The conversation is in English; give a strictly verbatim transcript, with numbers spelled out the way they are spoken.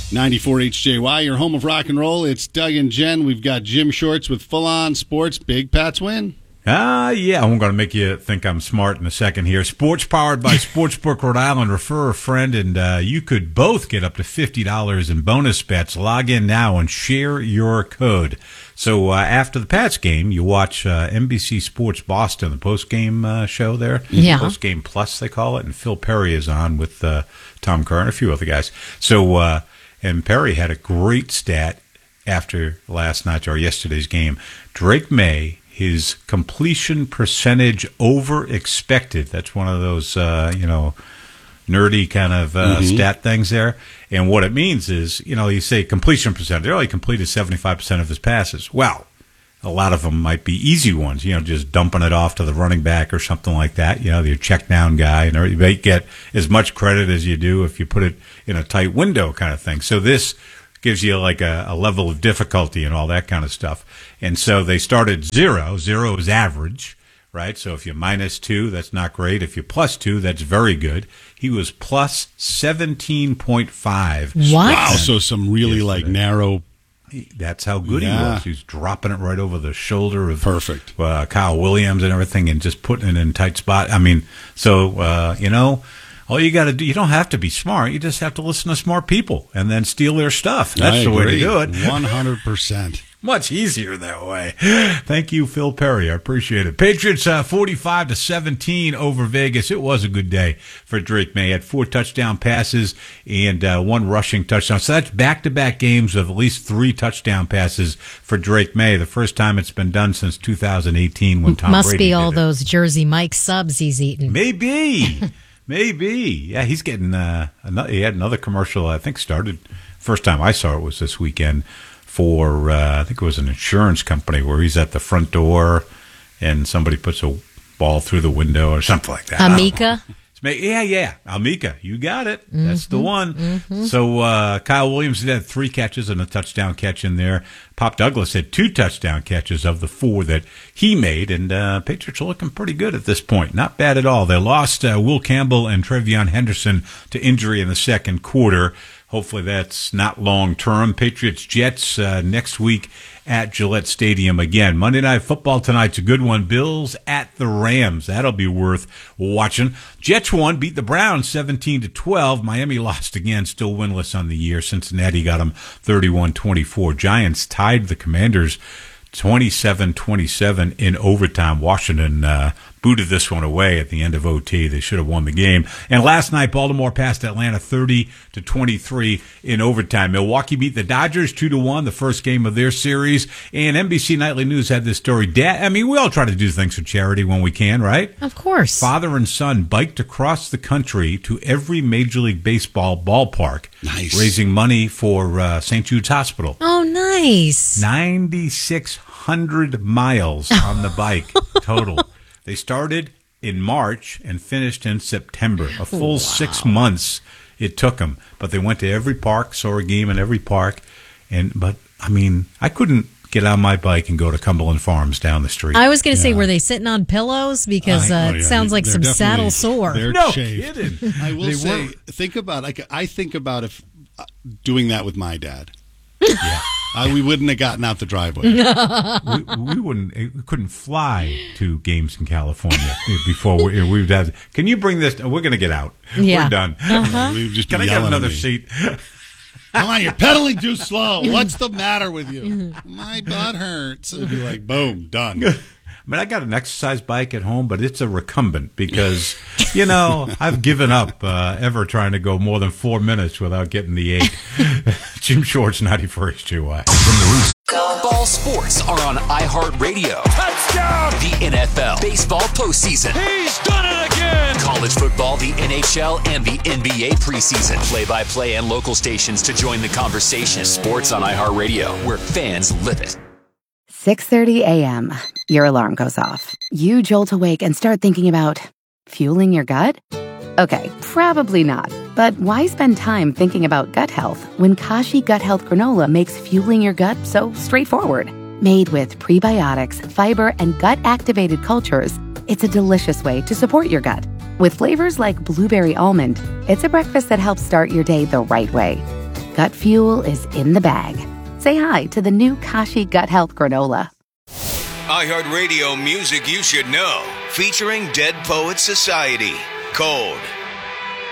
ninety-four H J Y, your home of rock and roll. It's Doug and Jen. We've got Jim Shorts with Full On Sports. Big Pats win. Ah, uh, yeah. I'm going to make you think I'm smart in a second here. Sports powered by Sportsbook Rhode Island. Refer a friend, and uh, you could both get up to fifty dollars in bonus bets. Log in now and share your code. So uh, after the Pats game, you watch uh, N B C Sports Boston, the post-game uh, show there. Yeah. Post-game plus, they call it. And Phil Perry is on with uh, Tom Kerr and a few other guys. So, uh, and Perry had a great stat after last night's or yesterday's game. Drake May, his completion percentage over expected. That's one of those, uh, you know, nerdy kind of uh, mm-hmm. stat things there. And what it means is, you know, you say completion percentage. Oh, he completed seventy-five percent of his passes. Well, a lot of them might be easy ones, you know, just dumping it off to the running back or something like that. You know, your check down guy, and you may get as much credit as you do if you put it in a tight window kind of thing. So this gives you like a, a level of difficulty and all that kind of stuff. And so they started zero. Zero is average, right? So if you're minus two, that's not great. If you're plus two, that's very good. He was plus seventeen point five. What? Wow, so some really yesterday. like narrow. That's how good Yeah. he was. He was dropping it right over the shoulder of Perfect. uh, Kyle Williams and everything, and just putting it in a tight spot. I mean, so uh, you know, all you got to do, you don't have to be smart. You just have to listen to smart people and then steal their stuff. That's I the way to agree. do it. one hundred percent. Much easier that way. Thank you, Phil Perry. I appreciate it. Patriots uh, forty-five to seventeen over Vegas. It was a good day for Drake May. He had four touchdown passes and uh, one rushing touchdown. So that's back-to-back games of at least three touchdown passes for Drake May. The first time it's been done since two thousand eighteen when Tom Must Brady be all did it. those Jersey Mike subs he's eating. Maybe. Maybe. Yeah, he's getting uh, another, he had another commercial, I think started, first time I saw it was this weekend, for, uh, I think it was an insurance company where he's at the front door and somebody puts a ball through the window or something like that. Amika? Yeah, yeah. Almika, you got it. Mm-hmm. That's the one. Mm-hmm. So uh, Kyle Williams had three catches and a touchdown catch in there. Pop Douglas had two touchdown catches of the four that he made, and uh, Patriots are looking pretty good at this point. Not bad at all. They lost uh, Will Campbell and Trevion Henderson to injury in the second quarter. Hopefully that's not long-term. Patriots-Jets uh, next week at Gillette Stadium again. Monday Night Football tonight's a good one. Bills at the Rams. That'll be worth watching. Jets won, beat the Browns seventeen to twelve. Miami lost again, still winless on the year. Cincinnati got them thirty-one twenty-four. Giants tied the Commanders twenty-seven twenty-seven in overtime. Washington uh, booted this one away at the end of O T. They should have won the game. And last night, Baltimore passed Atlanta thirty to twenty-three in overtime. Milwaukee beat the Dodgers two to one, the first game of their series. And N B C Nightly News had this story. Dad, I mean, we all try to do things for charity when we can, right? Of course. Father and son biked across the country to every Major League Baseball ballpark, Nice. raising money for uh, Saint Jude's Hospital. Oh, nice. ninety-six hundred miles on the bike total. They started in March and finished in September. A full wow. six months it took them. But they went to every park, saw a game in every park. And But, I mean, I couldn't get on my bike and go to Cumberland Farms down the street. I was going to yeah. say, were they sitting on pillows? Because uh, I, oh, it yeah. sounds like They're some saddle definitely- sore. They're No chafed. kidding. I will They say, were. think about I, I think about if uh, doing that with my dad. Yeah. I, we wouldn't have gotten out the driveway. we, we wouldn't, we couldn't fly to games in California before we, we'd have. Can you bring this? We're going to get out. Yeah. We're done. Uh-huh. We'd just be Can I get yelling at another me. seat? Come on, you're pedaling too slow. What's the matter with you? My butt hurts. It'd be like, boom, done. I mean, I got an exercise bike at home, but it's a recumbent because, you know, I've given up uh, ever trying to go more than four minutes without getting the eight. Jim Shorts, ninety-four H J Y. Ball sports are on iHeartRadio. Touchdown! The N F L, baseball postseason. He's done it again! College football, the N H L, and the N B A preseason. Play-by-play and local stations to join the conversation. Sports on iHeartRadio, where fans live it. six thirty a.m. Your alarm goes off. You jolt awake and start thinking about fueling your gut? Okay, probably not. But why spend time thinking about gut health when Kashi Gut Health Granola makes fueling your gut so straightforward? Made with prebiotics, fiber, and gut-activated cultures, it's a delicious way to support your gut. With flavors like blueberry almond, it's a breakfast that helps start your day the right way. Gut fuel is in the bag. Say hi to the new Kashi Gut Health Granola. iHeartRadio music you should know, featuring Dead Poets Society, Cold,